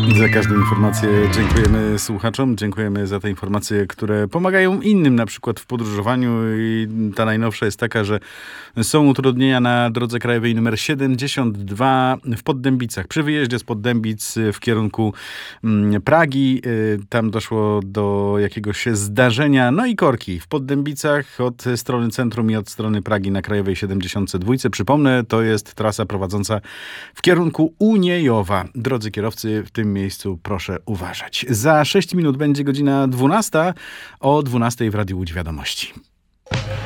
Za każdą informację dziękujemy słuchaczom, dziękujemy za te informacje, które pomagają innym, na przykład w podróżowaniu. I ta najnowsza jest taka, że są utrudnienia na drodze krajowej nr 72 w Poddębicach. Przy wyjeździe z Poddębic w kierunku Pragi. Tam doszło do jakiegoś zdarzenia. No i korki w Poddębicach od strony centrum i od strony Pragi na krajowej 72. Przypomnę, to jest trasa prowadząca w kierunku Uniejowa. Drodzy kierowcy, w tym miejscu proszę uważać. Za 6 minut będzie godzina 12. O 12 w Radiu Łódź Wiadomości.